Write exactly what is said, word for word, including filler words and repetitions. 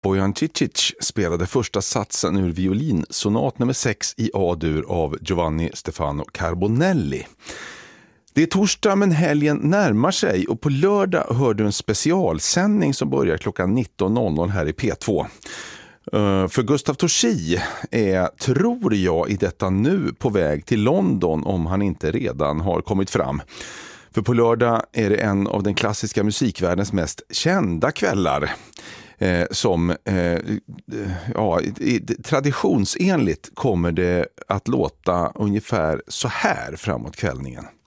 Bojan Cicic spelade första satsen ur violinsonat nummer sex i A-dur av Giovanni Stefano Carbonelli. Det är torsdag men helgen närmar sig och på lördag hör du en specialsändning som börjar klockan nitton noll noll här i P två. Uh, för Gustaf Torsi är, tror jag, i detta nu på väg till London om han inte redan har kommit fram. För på lördag är det en av den klassiska musikvärldens mest kända kvällar. Eh, som eh, ja, traditionsenligt kommer det att låta ungefär så här framåt kvällningen.